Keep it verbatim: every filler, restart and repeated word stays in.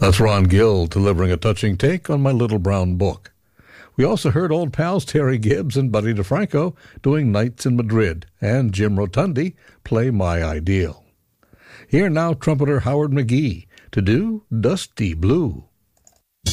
That's Ron Gill delivering a touching take on My Little Brown Book. We also heard old pals Terry Gibbs and Buddy DeFranco doing Nights in Madrid, and Jim Rotundi play My Ideal. Here now trumpeter Howard McGee to do Dusty Blue.